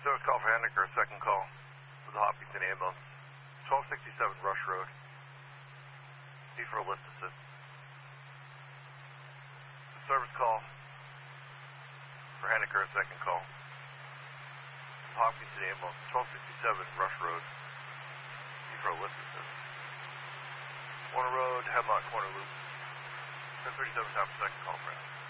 Service call for Henniker, second call for the Hopkinton ambulance. 1267 Rush Road. Need for a lift assist. Service call for Henniker, second call. Hopkinton ambulance, 1267 Rush Road. Need for a lift assist. Warner Road, Hemlock Corner Loop. 1037 time for second call, friend.